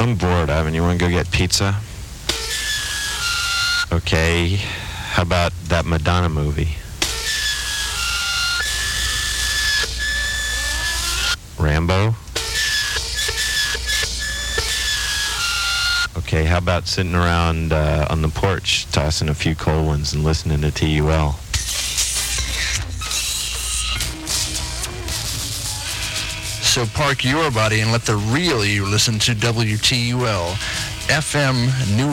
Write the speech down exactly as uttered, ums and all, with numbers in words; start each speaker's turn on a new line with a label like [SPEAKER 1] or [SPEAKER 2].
[SPEAKER 1] I'm bored, Ivan. You want to go get pizza? Okay. How about that Madonna movie? Rambo? Okay, how about sitting around uh, on the porch, tossing a few cold ones and listening to T U L?
[SPEAKER 2] So park your body and let the real you listen to W T U L, F M New